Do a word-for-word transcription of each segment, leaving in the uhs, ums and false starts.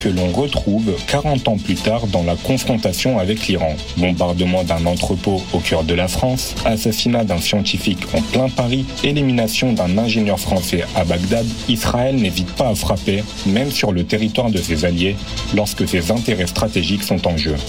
que l'on retrouve quarante ans plus tard dans la confrontation avec l'Iran. Bombardement d'un entrepôt au cœur de la France, assassinat d'un scientifique en plein Paris, élimination d'un ingénieur français à Bagdad, Israël n'hésite pas à frapper, même sur le territoire de ses alliés, lorsque ses intérêts stratégiques sont en jeu.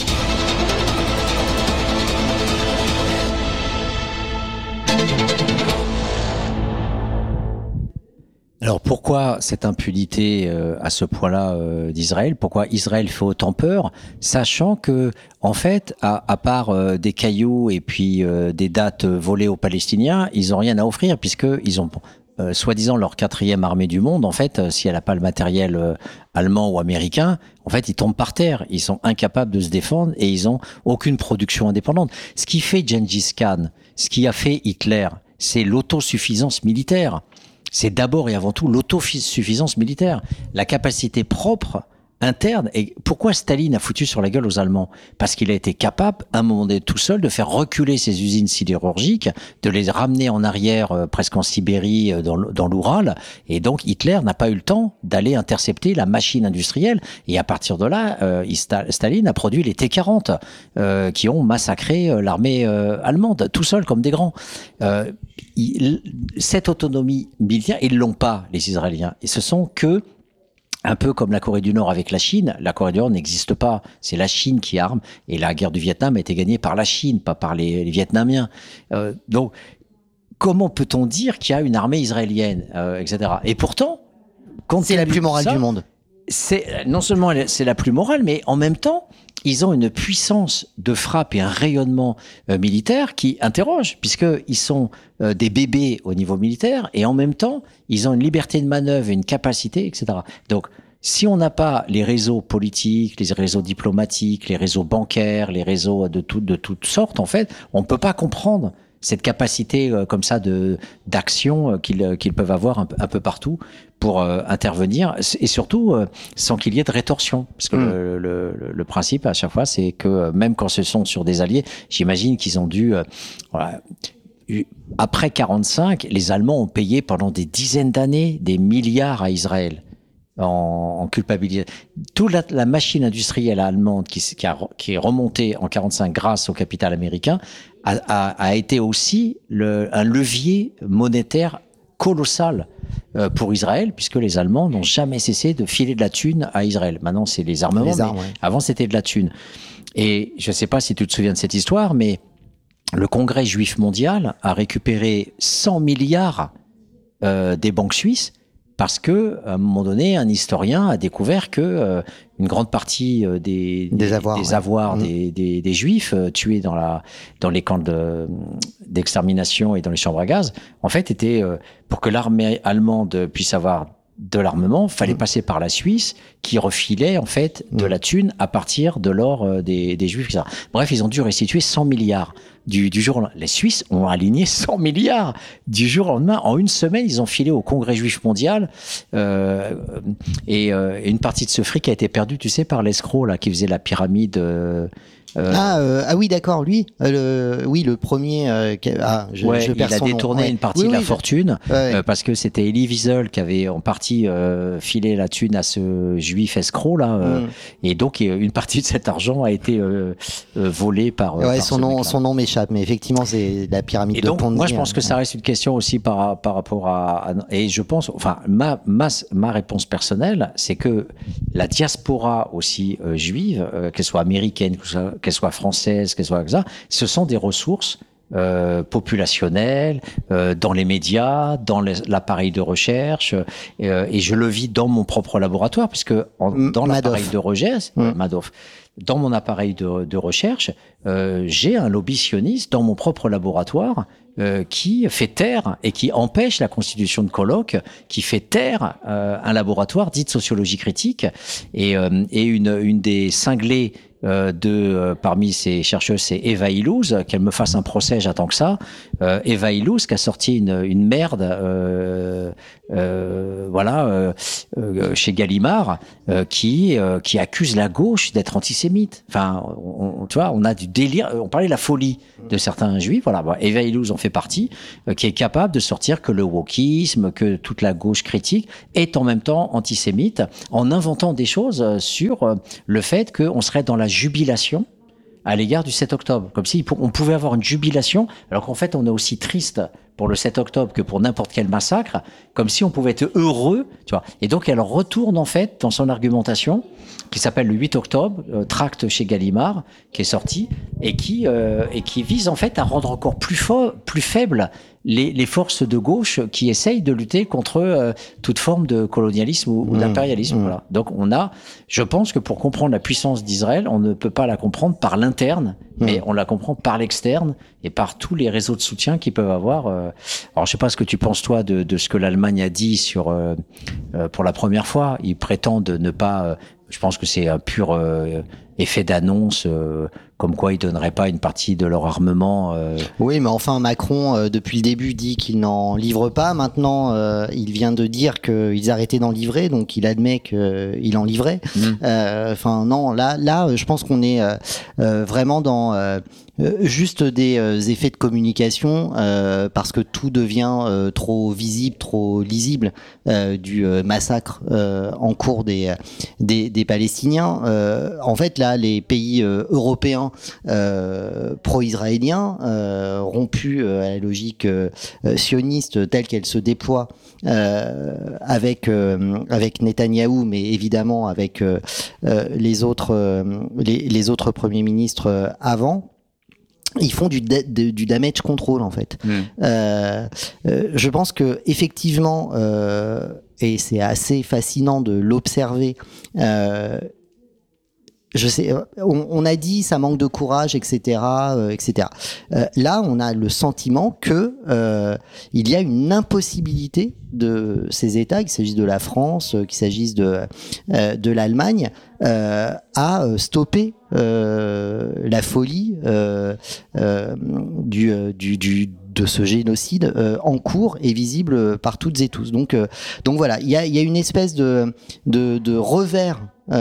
Alors pourquoi cette impunité euh, à ce point-là euh, d'Israël? Pourquoi Israël fait autant peur, sachant que en fait, à, à part euh, des cailloux et puis euh, des dates volées aux Palestiniens, ils ont rien à offrir puisque ils ont euh, soi-disant leur quatrième armée du monde. En fait, euh, si elle n'a pas le matériel euh, allemand ou américain, en fait, ils tombent par terre. Ils sont incapables de se défendre et ils ont aucune production indépendante. Ce qui fait Gengis Khan, ce qui a fait Hitler, c'est l'autosuffisance militaire. C'est d'abord et avant tout l'autosuffisance militaire, la capacité propre interne. Et pourquoi Staline a foutu sur la gueule aux Allemands? Parce qu'il a été capable, à un moment donné tout seul, de faire reculer ses usines sidérurgiques, de les ramener en arrière, euh, presque en Sibérie, euh, dans, dans l'Oural. Et donc Hitler n'a pas eu le temps d'aller intercepter la machine industrielle. Et à partir de là, euh, Staline a produit les T quarante, euh, qui ont massacré euh, l'armée euh, allemande, tout seul, comme des grands. Euh, il, cette autonomie militaire, ils l'ont pas, les Israéliens. Et ce sont que un peu comme la Corée du Nord avec la Chine, la Corée du Nord n'existe pas. C'est la Chine qui arme. Et la guerre du Vietnam a été gagnée par la Chine, pas par les, les Vietnamiens. Euh, donc, comment peut-on dire qu'il y a une armée israélienne, euh, et cetera. Et pourtant, c'est la plus morale ça, du monde. C'est non seulement c'est la plus morale, mais en même temps, ils ont une puissance de frappe et un rayonnement euh, militaire qui interroge, puisqu'ils sont euh, des bébés au niveau militaire, et en même temps, ils ont une liberté de manœuvre et une capacité, et cetera. Donc, si on n'a pas les réseaux politiques, les réseaux diplomatiques, les réseaux bancaires, les réseaux de, tout, de toutes sortes, en fait, on ne peut pas comprendre cette capacité euh, comme ça de d'action euh, qu'ils qu'ils peuvent avoir un, un peu partout pour euh, intervenir, et surtout euh, sans qu'il y ait de rétorsion, parce que mmh. le, le, le principe à chaque fois, c'est que euh, même quand ce sont sur des alliés, j'imagine qu'ils ont dû euh, voilà, après quarante-cinq, les Allemands ont payé pendant des dizaines d'années des milliards à Israël en, en culpabilité. Toute la, la machine industrielle allemande qui, qui, a, qui est remontée en quarante-cinq grâce au capital américain a, a, a été aussi le, un levier monétaire colossal euh, pour Israël, puisque les Allemands n'ont jamais cessé de filer de la thune à Israël. Maintenant, c'est les armements, les armes, mais ouais. Avant, c'était de la thune. Et je ne sais pas si tu te souviens de cette histoire, mais le Congrès juif mondial a récupéré cent milliards euh, des banques suisses parce que, à un moment donné, un historien a découvert que euh, une grande partie euh, des, des, des avoirs, des, ouais. avoirs mmh. des, des, des Juifs euh, tués dans, la, dans les camps de, d'extermination et dans les chambres à gaz, en fait, était euh, pour que l'armée allemande puisse avoir de l'armement, fallait mmh. passer par la Suisse qui refilait en fait de mmh. la thune à partir de l'or euh, des, des Juifs, et cetera. Bref, ils ont dû restituer cent milliards du, du jour au lendemain. Les Suisses ont aligné cent milliards du jour au lendemain. En une semaine, ils ont filé au Congrès juif mondial euh, et, euh, et une partie de ce fric a été perdue, tu sais, par l'escroc là qui faisait la pyramide. Euh, Euh, ah, euh, ah oui, d'accord, lui, euh, le, oui, le premier. Euh, qui, ah, je, ouais, je perds il a son détourné nom. une partie oui, de la oui, fortune je... ouais. euh, parce que c'était Elie Wiesel qui avait en partie euh, filé la thune à ce juif escroc là, euh, mm. et donc une partie de cet argent a été euh, euh, volée par. Ouais, par son nom, son nom m'échappe, mais effectivement, c'est la pyramide et de donc, Ponzi. Moi, je pense que ça reste une question aussi par par rapport à, à et je pense, enfin, ma ma ma réponse personnelle, c'est que la diaspora aussi euh, juive, euh, qu'elle soit américaine, qu'elle soit, qu'elle soit française, qu'elle soit ça, ce sont des ressources euh, populationnelles euh, dans les médias, dans les, l'appareil de recherche, euh, et je le vis dans mon propre laboratoire, puisque en, dans Madoff. l'appareil de recherche, mmh. Madoff, dans mon appareil de, de recherche, euh, j'ai un lobby sioniste dans mon propre laboratoire euh, qui fait taire et qui empêche la constitution de colloques, qui fait taire euh, un laboratoire dit de sociologie critique, et, euh, et une, une des cinglées Euh, de euh, parmi ces chercheuses, c'est Eva Illouz, qu'elle me fasse un procès, j'attends que ça. Euh, Eva Illouz qui a sorti une, une merde, euh, euh, voilà, euh, euh, chez Gallimard, euh, qui euh, qui accuse la gauche d'être antisémite. antisémites. Enfin, on, on, tu vois, on a du délire. On parlait de la folie de certains juifs. Voilà, bon, Eva Illouz en fait partie, euh, qui est capable de sortir que le wokisme, que toute la gauche critique est en même temps antisémite, en inventant des choses sur euh, le fait qu'on serait dans la jubilation à l'égard du sept octobre, comme si on pouvait avoir une jubilation, alors qu'en fait on est aussi triste pour le sept octobre que pour n'importe quel massacre, comme si on pouvait être heureux, tu vois. Et donc elle retourne en fait dans son argumentation, qui s'appelle le huit octobre, euh, tract chez Gallimard, qui est sorti, et qui, euh, et qui vise en fait à rendre encore plus, fo- plus faible les, les forces de gauche qui essayent de lutter contre euh, toute forme de colonialisme ou, ou d'impérialisme. Mmh. Voilà. Donc on a, je pense que pour comprendre la puissance d'Israël, on ne peut pas la comprendre par l'interne, mmh. mais on la comprend par l'externe et par tous les réseaux de soutien qu'ils peuvent avoir. Euh. Alors je sais pas ce que tu penses toi de, de ce que l'Allemagne a dit sur euh, euh, pour la première fois. Ils prétendent ne pas... Euh, je pense que c'est un pur euh, effet d'annonce, euh, comme quoi ils donneraient pas une partie de leur armement. Euh... Oui, mais enfin Macron, euh, depuis le début, dit qu'il n'en livre pas. Maintenant, euh, il vient de dire qu'ils arrêtaient d'en livrer, donc il admet qu'il en livrait. Enfin mmh. euh, non, là, là, je pense qu'on est euh, euh, vraiment dans euh, juste des euh, effets de communication, euh, parce que tout devient euh, trop visible, trop lisible euh, du euh, massacre euh, en cours des des, des Palestiniens. Euh, en fait, là, les pays euh, européens euh, pro-israéliens, euh, rompus euh, à la logique euh, sioniste telle qu'elle se déploie euh, avec euh, avec Netanyahou, mais évidemment avec euh, euh, les autres euh, les, les autres premiers ministres euh, avant. Ils font du, da- de, du damage control en fait. Mmh. Euh, euh, je pense que effectivement, euh, et c'est assez fascinant de l'observer. Euh, je sais, on, on a dit ça manque de courage, et cetera, euh, et cetera. Euh, là, on a le sentiment que euh, il y a une impossibilité de ces États, qu'il s'agisse de la France, qu'il s'agisse de euh, de l'Allemagne, euh, à stopper euh, la folie euh, euh, du, du du de ce génocide euh, en cours et visible par toutes et tous. Donc euh, donc voilà, il y a il y a une espèce de de, de revers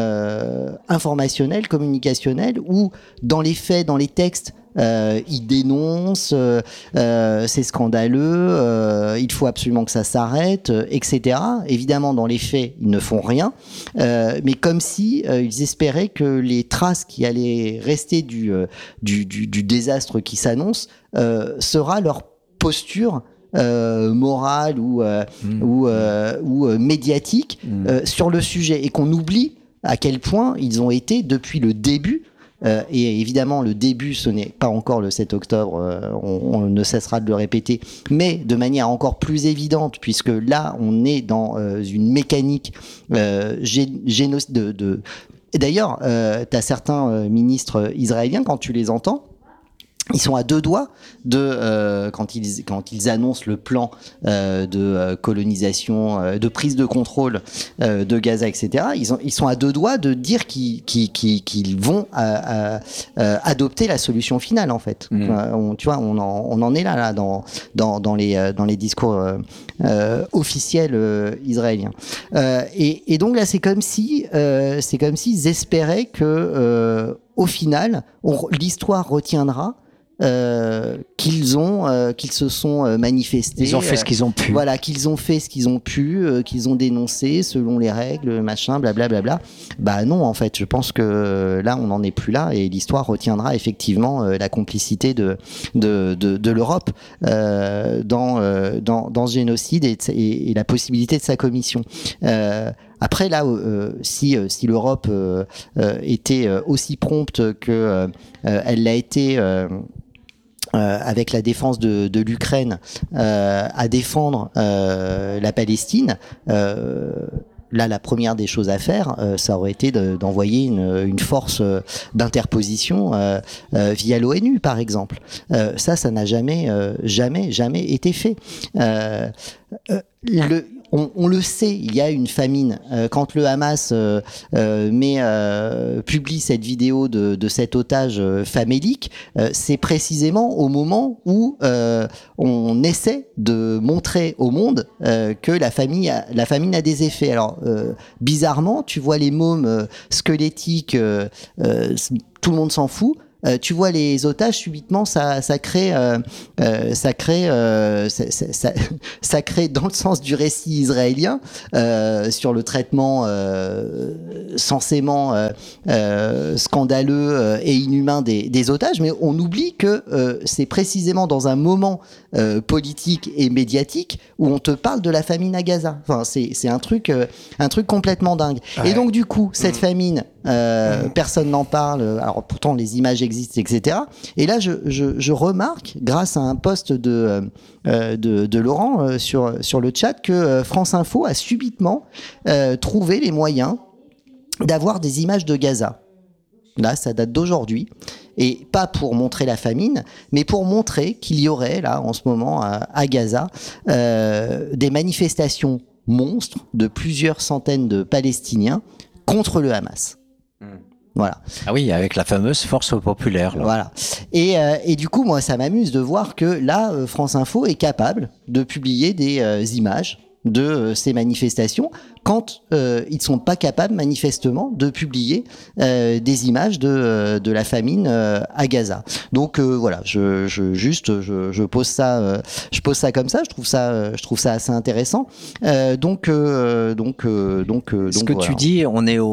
euh, informationnel, communicationnel, où dans les faits, dans les textes, Euh, ils dénoncent, euh, euh, c'est scandaleux, euh, il faut absolument que ça s'arrête, euh, et cetera. Évidemment, dans les faits, ils ne font rien, euh, mais comme si euh, ils espéraient que les traces qui allaient rester du euh, du, du, du désastre qui s'annonce euh, sera leur posture Euh, morale ou euh, mmh. ou, euh, ou euh, médiatique mmh. euh, sur le sujet, et qu'on oublie à quel point ils ont été depuis le début. Euh, et évidemment, le début, ce n'est pas encore le sept octobre, euh, on, on ne cessera de le répéter, mais de manière encore plus évidente, puisque là, on est dans euh, une mécanique euh, gé- génocide. De, de... Et d'ailleurs, euh, tu as certains euh, ministres israéliens, quand tu les entends, ils sont à deux doigts de euh, quand ils quand ils annoncent le plan euh, de euh, colonisation, euh, de prise de contrôle euh, de Gaza, et cetera. Ils ont ils sont à deux doigts de dire qu'ils qu'ils qu'ils, qu'ils vont à, à, à adopter la solution finale en fait. Mmh. Euh, on, tu vois, on en on en est là là dans dans dans les dans les discours euh, euh, officiels euh, israéliens. Euh, et et donc là c'est comme si euh, c'est comme s'ils espéraient que euh, au final on, l'histoire retiendra Euh, qu'ils ont, euh, qu'ils se sont euh, manifestés. Ils ont fait ce qu'ils ont pu. Euh, voilà, qu'ils ont fait ce qu'ils ont pu, euh, qu'ils ont dénoncé selon les règles, machin, blablabla. Bla, bla. Bah non, en fait, je pense que euh, là, on n'en est plus là, et l'histoire retiendra effectivement euh, la complicité de de de, de l'Europe euh, dans euh, dans dans ce génocide et, et, et la possibilité de sa commission. Euh, Après là, euh, si si l'Europe euh, euh, était aussi prompte que euh, elle l'a été. Euh, Euh, avec la défense de, de l'Ukraine euh, à défendre euh, la Palestine, euh, là la première des choses à faire, euh, ça aurait été de, d'envoyer une, une force euh, d'interposition euh, euh, via l'ONU par exemple. Euh, ça, ça n'a jamais, euh, jamais, jamais été fait. Euh, euh, le on, on le sait, il y a une famine. Euh, quand le Hamas euh, euh, met, euh, publie cette vidéo de, de cet otage euh, famélique, euh, c'est précisément au moment où euh, on essaie de montrer au monde euh, que la, famille a, la famine a des effets. Alors, euh, bizarrement, tu vois les mômes euh, squelettiques, euh, euh, tout le monde s'en fout. Euh, tu vois les otages, subitement, ça, ça crée, euh, euh, ça crée, euh, ça, ça, ça, ça crée dans le sens du récit israélien euh, sur le traitement euh, censément euh, euh, scandaleux euh, et inhumain des, des otages, mais on oublie que euh, c'est précisément dans un moment euh, politique et médiatique où on te parle de la famine à Gaza. Enfin, c'est, c'est un truc, euh, un truc complètement dingue. Ouais. Et donc du coup, cette mmh. famine. Euh, mmh. Personne n'en parle. Alors pourtant les images existent, et cetera. Et là, je, je, je remarque, grâce à un post de euh, de, de Laurent euh, sur sur le chat, que euh, France Info a subitement euh, trouvé les moyens d'avoir des images de Gaza. Là, ça date d'aujourd'hui. Et pas pour montrer la famine, mais pour montrer qu'il y aurait là en ce moment à, à Gaza euh, des manifestations monstres de plusieurs centaines de Palestiniens contre le Hamas. Voilà. Ah oui, avec la fameuse force populaire. Là. Voilà. Et, euh, et du coup, moi, ça m'amuse de voir que là, euh, France Info est capable de publier des euh, images de euh, ces manifestations quand euh, ils ne sont pas capables, manifestement, de publier euh, des images de, euh, de la famine euh, à Gaza. Donc euh, voilà, je, je juste je, je pose ça, euh, je pose ça comme ça. Je trouve ça, euh, je trouve ça assez intéressant. Euh, donc euh, donc euh, donc. Euh, Ce donc, que voilà. tu dis, on est au,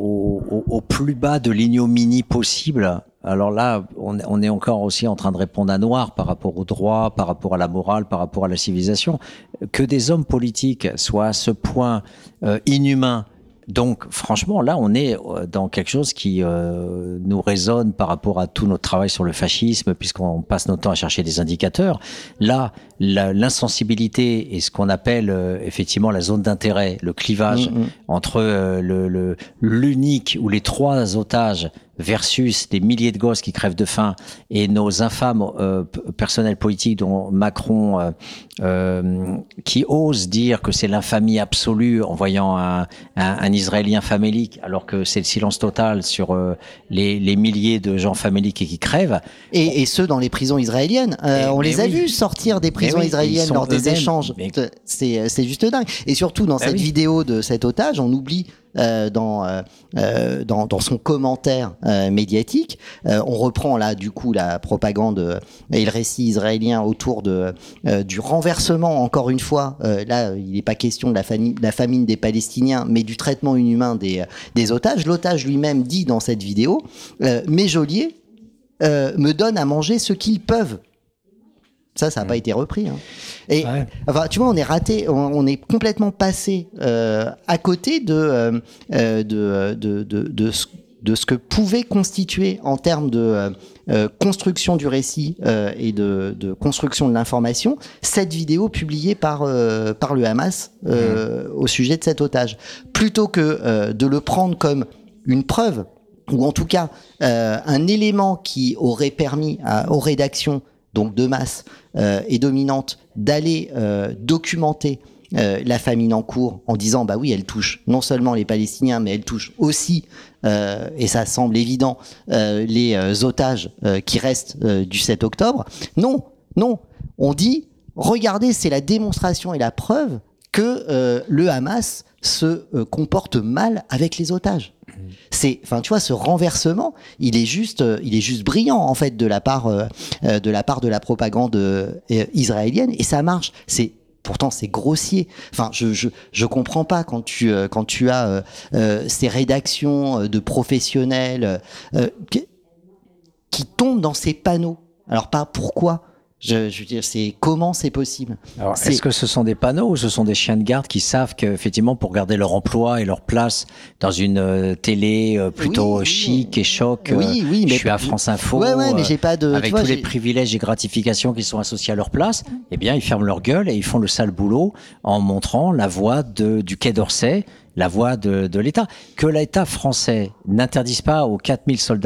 au, au plus bas de l'ignominie possible. Alors là, on, on est encore aussi en train de répondre à noir par rapport au droit, par rapport à la morale, par rapport à la civilisation. Que des hommes politiques soient à ce point euh, inhumains. Donc, franchement, là, on est dans quelque chose qui euh, nous résonne par rapport à tout notre travail sur le fascisme, puisqu'on passe notre temps à chercher des indicateurs. Là, la, l'insensibilité et ce qu'on appelle euh, effectivement la zone d'intérêt, le clivage mmh, mmh. entre euh, le, le, l'unique ou les trois otages versus des milliers de gosses qui crèvent de faim et nos infâmes euh, personnels politiques dont Macron euh, euh, qui ose dire que c'est l'infamie absolue en voyant un, un, un Israélien famélique alors que c'est le silence total sur euh, les, les milliers de gens faméliques et qui crèvent. Et, et ceux dans les prisons israéliennes. Euh, on les a oui. vus sortir des prisons oui, israéliennes lors des échanges. Mais... C'est, c'est juste dingue. Et surtout dans bah cette oui. vidéo de cet otage, on oublie Euh, dans, euh, dans dans son commentaire euh, médiatique, euh, on reprend là du coup la propagande euh, et le récit israélien autour de euh, du renversement encore une fois. Euh, là, il n'est pas question de la famine, la famine des Palestiniens, mais du traitement inhumain des des otages. L'otage lui-même dit dans cette vidéo euh, mes geôliers euh, me donnent à manger ce qu'ils peuvent. Ça, ça n'a mmh. pas été repris. Hein. Et ouais. enfin, tu vois, on est raté, on, on est complètement passé euh, à côté de, euh, de, de, de, de, ce, de ce que pouvait constituer en termes de euh, construction du récit euh, et de, de construction de l'information cette vidéo publiée par, euh, par le Hamas euh, mmh. au sujet de cet otage. Plutôt que euh, de le prendre comme une preuve, ou en tout cas euh, un élément qui aurait permis à, aux rédactions donc de masse euh, et dominante, d'aller euh, documenter euh, la famine en cours en disant bah oui, elle touche non seulement les Palestiniens, mais elle touche aussi, euh, et ça semble évident, euh, les euh, otages euh, qui restent euh, du sept octobre. Non, non, on dit regardez, c'est la démonstration et la preuve que euh, le Hamas se euh, comporte mal avec les otages. C'est, enfin, tu vois, ce renversement, il est juste, euh, il est juste brillant en fait de la part, euh, de la part de la propagande euh, israélienne, et ça marche. C'est pourtant c'est grossier. Enfin, je je je comprends pas quand tu euh, quand tu as euh, euh, ces rédactions de professionnels euh, qui, qui tombent dans ces panneaux. Alors pas pourquoi. Je, je veux dire, c'est comment c'est possible. Alors, c'est... est-ce que ce sont des panneaux ou ce sont des chiens de garde qui savent qu'effectivement, pour garder leur emploi et leur place dans une euh, télé euh, plutôt oui, chic oui. et choc, oui, euh, oui, mais je suis à France Info, ouais, ouais, mais j'ai pas de, avec tu vois, tous j'ai... les privilèges et gratifications qui sont associés à leur place, eh bien, ils ferment leur gueule et ils font le sale boulot en montrant la voie de, du Quai d'Orsay, la voie de, de l'État. Que l'État français n'interdise pas aux quatre mille soldats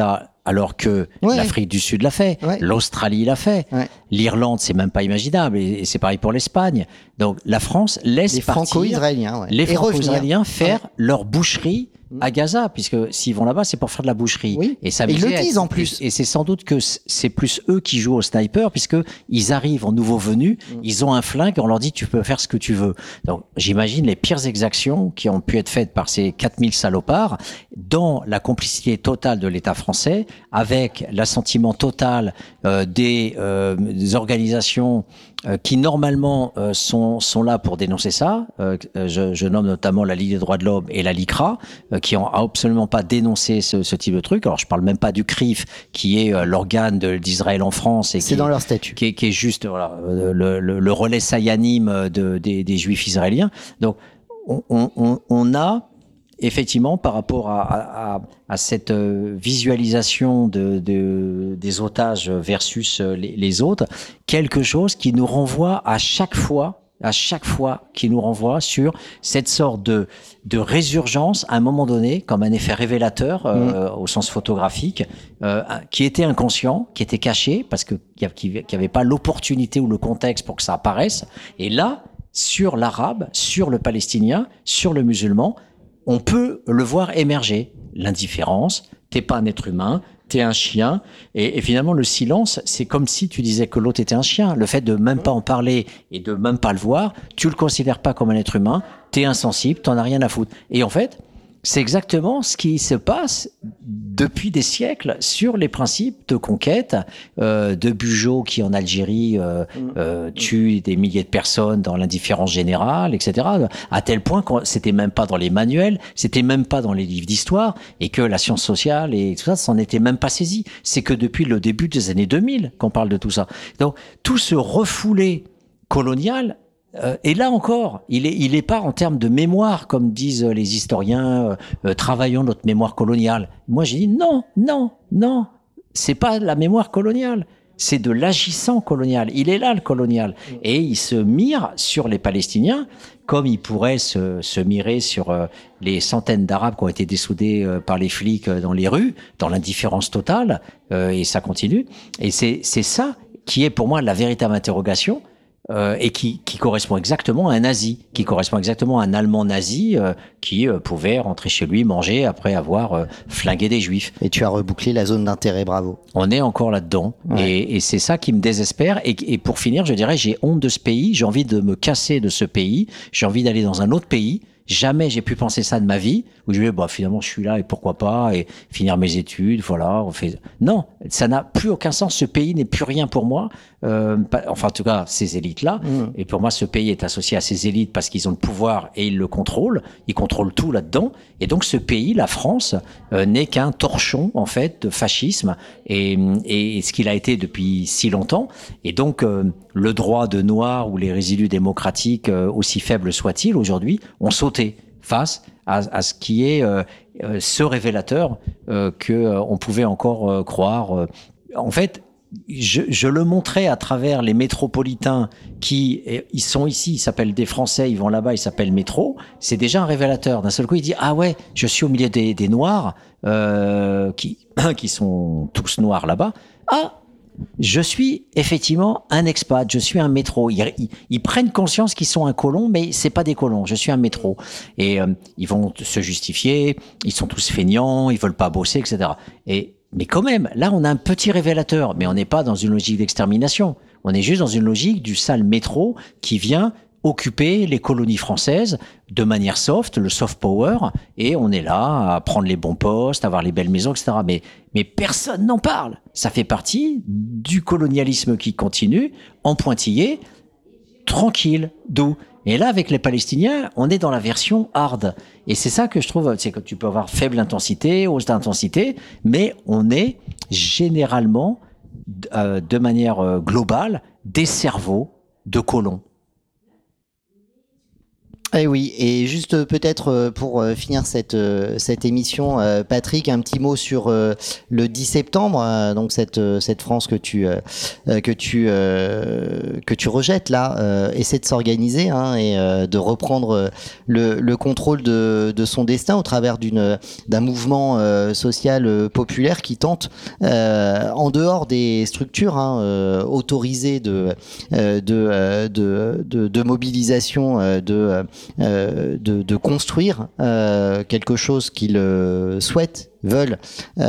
alors que Ouais. l'Afrique du Sud l'a fait, Ouais. l'Australie l'a fait, Ouais. l'Irlande, c'est même pas imaginable, et, et c'est pareil pour l'Espagne. Donc la France laisse Les partir Franco-Israéliens, ouais. les Et revenir. Franco-Israéliens faire Ouais. leur boucherie à Gaza, puisque s'ils vont là-bas, c'est pour faire de la boucherie. Oui. Et ça Et ils le disent en et- plus. Et, c'est sans doute que c- c'est plus eux qui jouent au sniper, puisque ils arrivent en nouveau venus, Mm. ils ont un flingue, et on leur dit tu peux faire ce que tu veux. Donc j'imagine les pires exactions qui ont pu être faites par ces quatre mille salopards, dans la complicité totale de l'État français, avec l'assentiment total euh, des, euh, des organisations euh, qui normalement euh, sont, sont là pour dénoncer ça. Euh, je, je nomme notamment la Ligue des droits de l'homme et la LICRA, euh, qui ont absolument pas dénoncé ce, ce type de truc. Alors je parle même pas du C R I F, qui est euh, l'organe de- d'Israël en France et C'est qui, dans leur statut. qui est, qui est juste voilà, euh, le, le, le relais sayanime de, des, des Juifs israéliens. Donc on, on, on- on a effectivement par rapport à, à, à- à cette euh, visualisation de, de, des otages versus euh, les, les autres, quelque chose qui nous renvoie à chaque fois à chaque fois qui nous renvoie sur cette sorte de, de résurgence à un moment donné, comme un effet révélateur euh, mmh. au sens photographique, euh, qui était inconscient, qui était caché, parce que qu'il n'y avait pas l'opportunité ou le contexte pour que ça apparaisse. Et là, sur l'arabe, sur le palestinien, sur le musulman, on peut le voir émerger. L'indifférence, t'es pas un être humain, t'es un chien, et, et finalement le silence, c'est comme si tu disais que l'autre était un chien. Le fait de même pas en parler et de même pas le voir, tu le considères pas comme un être humain, t'es insensible, t'en as rien à foutre. Et en fait, c'est exactement ce qui se passe depuis des siècles sur les principes de conquête, euh, de Bugeaud qui en Algérie euh, euh, tue des milliers de personnes dans l'indifférence générale, et cetera. À tel point que c'était même pas dans les manuels, c'était même pas dans les livres d'histoire, et que la science sociale et tout ça, s'en était même pas saisi. C'est que depuis le début des années deux mille qu'on parle de tout ça. Donc tout ce refoulé colonial. Euh, et là encore, il est, il est pas en termes de mémoire, comme disent les historiens, euh, euh, travaillons notre mémoire coloniale. Moi, j'ai dit non, non, non, c'est pas la mémoire coloniale, c'est de l'agissant colonial. Il est là, le colonial. Et il se mire sur les Palestiniens, comme il pourrait se, se mirer sur euh, les centaines d'Arabes qui ont été dessoudés euh, par les flics euh, dans les rues, dans l'indifférence totale, euh, et ça continue. Et c'est, c'est ça qui est pour moi la véritable interrogation. Euh, et qui, qui correspond exactement à un nazi, qui correspond exactement à un Allemand nazi euh, qui euh, pouvait rentrer chez lui, manger après avoir euh, flingué des Juifs. Et tu as rebouclé la zone d'intérêt, bravo. On est encore là-dedans, ouais. et, et c'est ça qui me désespère. Et, et pour finir, je dirais, j'ai honte de ce pays, j'ai envie de me casser de ce pays, j'ai envie d'aller dans un autre pays. Jamais j'ai pu penser ça de ma vie, où je vais, bah, finalement, je suis là et pourquoi pas, et finir mes études, voilà, on fait. Non, ça n'a plus aucun sens. Ce pays n'est plus rien pour moi. Euh, pas, enfin, en tout cas, ces élites-là. Mmh. Et pour moi, ce pays est associé à ces élites parce qu'ils ont le pouvoir et ils le contrôlent. Ils contrôlent tout là-dedans. Et donc, ce pays, la France, euh, n'est qu'un torchon, en fait, de fascisme et, et ce qu'il a été depuis si longtemps. Et donc, euh, le droit de Noir ou les résidus démocratiques, euh, aussi faibles soient-ils aujourd'hui, ont sauté face à, à ce qui est euh, euh, ce révélateur euh, que euh, on pouvait encore euh, croire. En fait, je, je le montrais à travers les métropolitains qui ils sont ici, ils s'appellent des Français, ils vont là-bas, ils s'appellent métro. C'est déjà un révélateur. D'un seul coup, il dit ah ouais, je suis au milieu des, des Noirs euh, qui qui sont tous noirs là-bas. Ah, je suis effectivement un expat, je suis un métro. Ils, ils, ils prennent conscience qu'ils sont un colon, mais c'est pas des colons. Je suis un métro. Et euh, ils vont se justifier. Ils sont tous feignants, ils veulent pas bosser, et cetera. Et mais quand même, là, on a un petit révélateur, mais on n'est pas dans une logique d'extermination. On est juste dans une logique du sale métro qui vient occuper les colonies françaises de manière soft, le soft power, et on est là à prendre les bons postes, avoir les belles maisons, et cetera. Mais, mais personne n'en parle. Ça fait partie du colonialisme qui continue, en pointillé, tranquille, doux. Et là, avec les Palestiniens, on est dans la version hard. Et c'est ça que je trouve, c'est que tu peux avoir faible intensité, hausse d'intensité, mais on est généralement, euh, de manière euh, globale, des cerveaux de colons. Eh oui, et juste peut-être pour finir cette cette émission, Patrick, un petit mot sur le dix septembre, donc cette cette France que tu que tu que tu rejettes là, essaie de s'organiser hein, et de reprendre le le contrôle de de son destin au travers d'une d'un mouvement social populaire qui tente en dehors des structures hein, autorisées de de de de, de mobilisation de Euh, de, de construire euh, quelque chose qu'ils euh, souhaitent, veulent,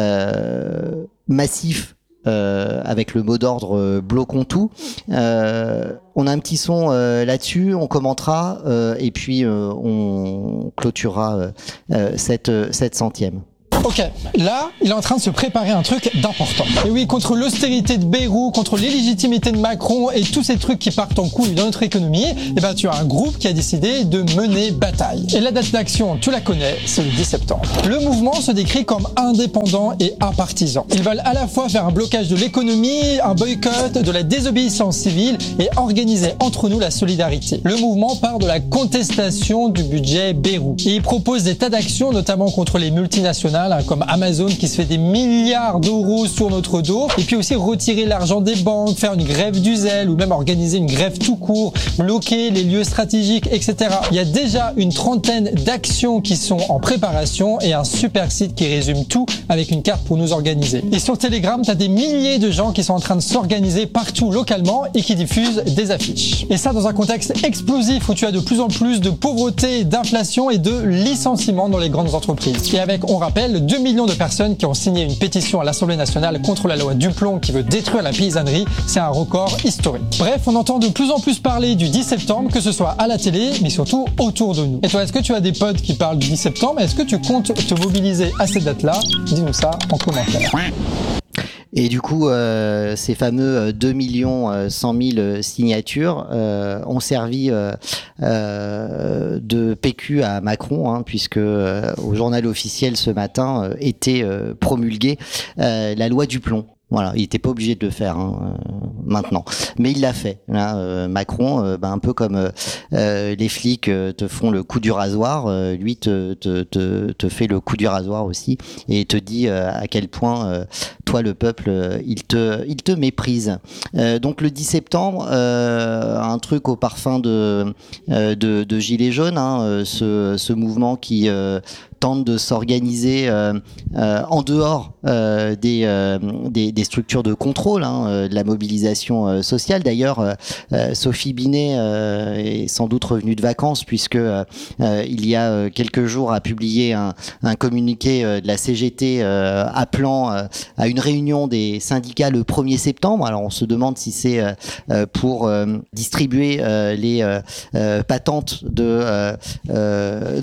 euh, massif, euh, avec le mot d'ordre euh, bloquons tout. Euh, on a un petit son euh, là-dessus, on commentera euh, et puis euh, on clôturera euh, cette, cette centième. Ok, là, il est en train de se préparer un truc d'important. Et oui, contre l'austérité de Bayrou, contre l'illégitimité de Macron et tous ces trucs qui partent en couille dans notre économie, eh ben, tu as un groupe qui a décidé de mener bataille. Et la date d'action, tu la connais, c'est le dix septembre. Le mouvement se décrit comme indépendant et apartisan. Ils veulent à la fois faire un blocage de l'économie, un boycott, de la désobéissance civile et organiser entre nous la solidarité. Le mouvement part de la contestation du budget Bayrou. Et il propose des tas d'actions, notamment contre les multinationales, comme Amazon qui se fait des milliards d'euros sur notre dos, et puis aussi retirer l'argent des banques, faire une grève du zèle ou même organiser une grève tout court, bloquer les lieux stratégiques, et cetera. Il y a déjà une trentaine d'actions qui sont en préparation et un super site qui résume tout avec une carte pour nous organiser. Et sur Telegram, tu as des milliers de gens qui sont en train de s'organiser partout localement et qui diffusent des affiches. Et ça dans un contexte explosif où tu as de plus en plus de pauvreté, d'inflation et de licenciements dans les grandes entreprises. Et avec, on rappelle, deux millions de personnes qui ont signé une pétition à l'Assemblée nationale contre la loi Duplon qui veut détruire la paysannerie, c'est un record historique. Bref, on entend de plus en plus parler du dix septembre, que ce soit à la télé, mais surtout autour de nous. Et toi, est-ce que tu as des potes qui parlent du dix septembre? Est-ce que tu comptes te mobiliser à cette date-là? Dis-nous ça en commentaire. Et du coup, euh, ces fameux deux millions cent mille signatures euh, ont servi euh, euh, de P Q à Macron, hein, puisque euh, au journal officiel ce matin euh, était euh, promulguée euh, la loi Duplon. Voilà, il était pas obligé de le faire hein, euh, maintenant, mais il l'a fait. Là, euh, Macron, euh, bah, un peu comme euh, euh, les flics euh, te font le coup du rasoir, euh, lui te, te te te fait le coup du rasoir aussi et te dit euh, à quel point euh, toi le peuple euh, il te il te méprise. Euh, donc le dix septembre, euh, un truc au parfum de euh, de, de gilets jaunes, hein, euh, ce ce mouvement qui euh, tente de s'organiser euh, euh, en dehors euh, des, euh, des des structures de contrôle, hein, euh, de la mobilisation euh, sociale. D'ailleurs, euh, euh, Sophie Binet euh, est sans doute revenue de vacances puisque euh, euh, il y a euh, quelques jours a publié un, un communiqué euh, de la C G T euh, appelant euh, à une réunion des syndicats le premier septembre. Alors on se demande si c'est euh, pour euh, distribuer euh, les euh, euh, patentes de, euh, euh,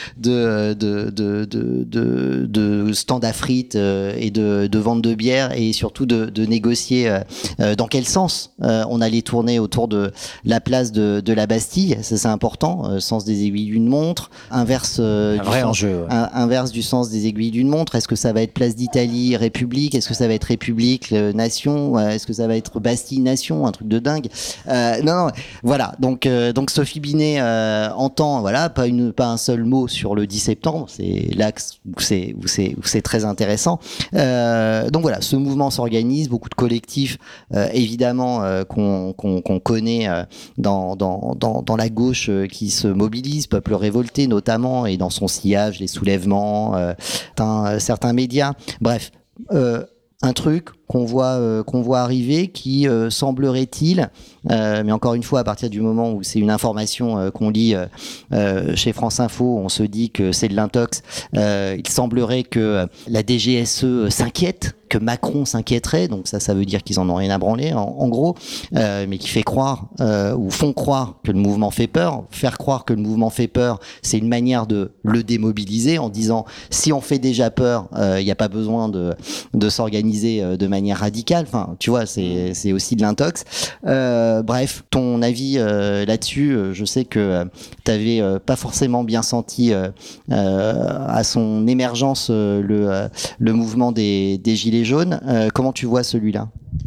de, de, de, de, de, de stand à frites euh, et de, de vente de bière et surtout de, de négocier euh, dans quel sens euh, on allait tourner autour de la place de, de la Bastille. Ça c'est important, euh, sens des aiguilles d'une montre, inverse, euh, un du vrai sens, enjeu, ouais. un, inverse du sens des aiguilles d'une montre. Est-ce que ça va être place d'Italie, République? Est-ce que ça va être République, euh, Nation? Est-ce que ça va être Bastille, Nation? Un truc de dingue. Euh, non, non, voilà. Donc, euh, donc Sophie Binet euh, entend, voilà, pas une, pas un seul mot sur le dix septembre. C'est l'axe où c'est, où c'est, où c'est très intéressant. Euh, donc voilà, ce mouvement s'organise, beaucoup de collectifs, euh, évidemment euh, qu'on, qu'on, qu'on connaît euh, dans, dans, dans, dans la gauche euh, qui se mobilise, Peuple révolté notamment, et dans son sillage, les soulèvements, euh, certains, certains médias. Bref, euh, un truc qu'on voit euh, qu'on voit arriver qui euh, semblerait-il, euh, mais encore une fois à partir du moment où c'est une information euh, qu'on lit euh, euh, chez France Info, on se dit que c'est de l'intox. Euh, il semblerait que la D G S E s'inquiète, que Macron s'inquiéterait, donc ça, ça veut dire qu'ils en ont rien à branler, en, en gros, euh, mais qui fait croire euh, ou font croire que le mouvement fait peur. Faire croire que le mouvement fait peur, c'est une manière de le démobiliser en disant si on fait déjà peur, il euh, n'y a pas besoin de de s'organiser euh, de manière radicale. Enfin, tu vois, c'est c'est aussi de l'intox. Euh, bref, ton avis euh, là-dessus, euh, je sais que euh, t'avais euh, pas forcément bien senti euh, euh, à son émergence euh, le euh, le mouvement des des gilets jaunes. Euh, comment tu vois celui-là?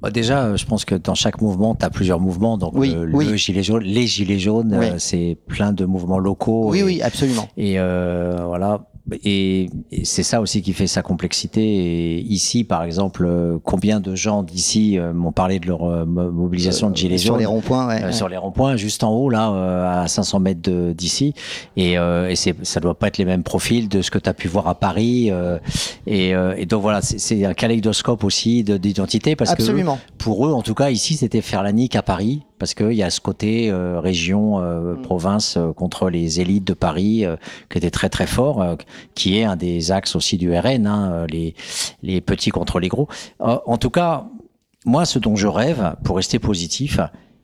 Bah déjà, je pense que dans chaque mouvement, tu as plusieurs mouvements. Donc oui, le, oui. le gilet jaune, les gilets jaunes, oui. euh, c'est plein de mouvements locaux. Oui, et, oui, absolument. Et euh, voilà. Et, et c'est ça aussi qui fait sa complexité. Et ici, par exemple, euh, combien de gens d'ici euh, m'ont parlé de leur euh, mobilisation de gilets euh, jaunes sur les ronds-points, ouais, euh, ouais. sur les ronds-points, juste en haut là, euh, à cinq cents mètres de, d'ici. Et, euh, et c'est, ça doit pas être les mêmes profils de ce que tu as pu voir à Paris. Euh, et, euh, et donc voilà, c'est, c'est un kaléidoscope aussi de, d'identité parce Absolument. que pour eux, en tout cas ici, c'était faire la nique à Paris. Parce qu'il y a ce côté euh, région, euh, mmh. province euh, contre les élites de Paris euh, qui était très très fort, euh, qui est un des axes aussi du R N, hein, les, les petits contre les gros. Euh, en tout cas, moi, ce dont je rêve, pour rester positif,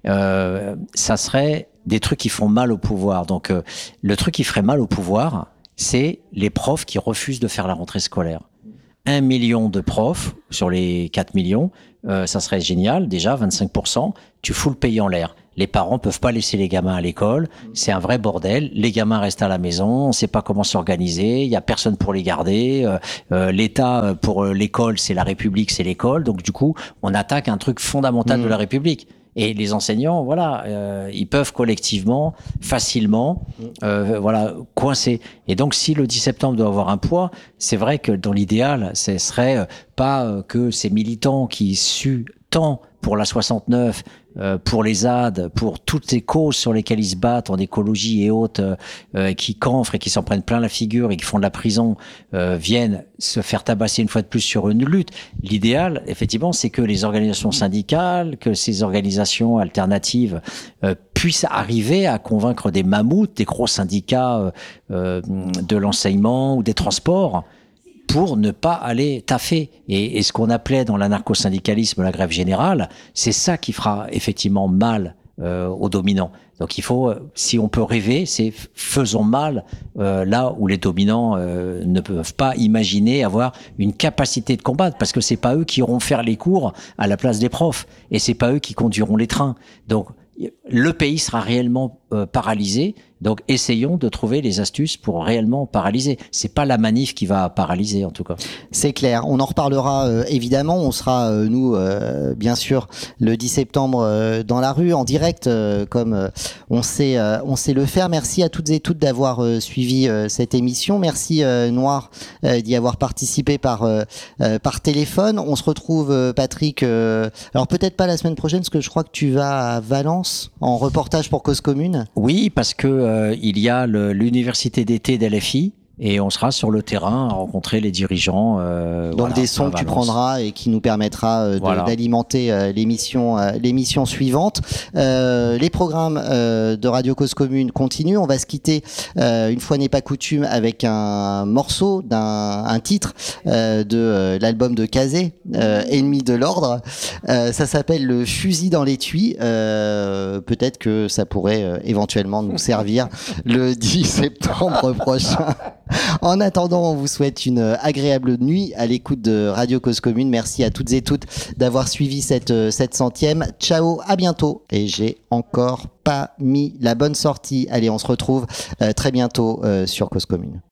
euh, ça serait des trucs qui font mal au pouvoir. Donc, euh, le truc qui ferait mal au pouvoir, c'est les profs qui refusent de faire la rentrée scolaire. Un million de profs sur les quatre millions, euh, ça serait génial. Déjà, vingt-cinq pour cent, tu fous le pays en l'air. Les parents peuvent pas laisser les gamins à l'école. C'est un vrai bordel. Les gamins restent à la maison. On sait pas comment s'organiser. Il y a personne pour les garder. Euh, euh, L'État, pour l'école, c'est la République, c'est l'école. Donc, du coup, on attaque un truc fondamental mmh. de la République. Et les enseignants, voilà, euh, ils peuvent collectivement, facilement, euh, voilà, coincer. Et donc, si le dix septembre doit avoir un poids, c'est vrai que dans l'idéal, ce serait pas que ces militants qui suent tant pour la soixante-neuf, euh, pour les A D, pour toutes ces causes sur lesquelles ils se battent en écologie et autres, euh, qui cancrent et qui s'en prennent plein la figure et qui font de la prison, euh, viennent se faire tabasser une fois de plus sur une lutte. L'idéal, effectivement, c'est que les organisations syndicales, que ces organisations alternatives euh, puissent arriver à convaincre des mammouths, des gros syndicats euh, euh, de l'enseignement ou des transports, pour ne pas aller taffer. Et, et ce qu'on appelait dans l'anarcho-syndicalisme la grève générale, c'est ça qui fera effectivement mal euh, aux dominants. Donc il faut, si on peut rêver, c'est faisons mal euh, là où les dominants euh, ne peuvent pas imaginer avoir une capacité de combattre, parce que c'est pas eux qui iront faire les cours à la place des profs, et c'est pas eux qui conduiront les trains. Donc le pays sera réellement euh, paralysé. Donc, essayons de trouver les astuces pour réellement paralyser. C'est pas la manif qui va paralyser, en tout cas. C'est clair. On en reparlera euh, évidemment. On sera euh, nous, euh, bien sûr, le dix septembre euh, dans la rue, en direct, euh, comme euh, on sait, euh, on sait le faire. Merci à toutes et toutes d'avoir euh, suivi euh, cette émission. Merci euh, Noir euh, d'y avoir participé par euh, euh, par téléphone. On se retrouve, euh, Patrick. Euh, alors peut-être pas la semaine prochaine, parce que je crois que tu vas à Valence en reportage pour Cause Commune. Oui, parce que Euh, il y a le, l'université d'été d'L F I et on sera sur le terrain à rencontrer les dirigeants. Euh, Donc voilà, des sons que tu prendras et qui nous permettra euh, de, voilà. d'alimenter euh, l'émission, euh, l'émission suivante. Euh, les programmes euh, de Radio Cause Commune continuent. On va se quitter, euh, une fois n'est pas coutume, avec un morceau, d'un un titre euh, de euh, l'album de Kazé, euh, Ennemi de l'ordre. Euh, ça s'appelle Le fusil dans l'étui. Euh, peut-être que ça pourrait euh, éventuellement nous servir le dix septembre prochain. En attendant, on vous souhaite une agréable nuit à l'écoute de Radio Cause Commune. Merci à toutes et toutes d'avoir suivi cette, cette centième. Ciao, à bientôt. Et j'ai encore pas mis la bonne sortie. Allez, on se retrouve euh, très bientôt euh, sur Cause Commune.